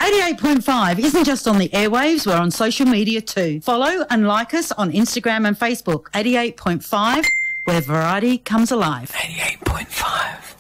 88.5 isn't just on the airwaves, we're on social media too. Follow and like us on Instagram and Facebook. 88.5, where variety comes alive. 88.5.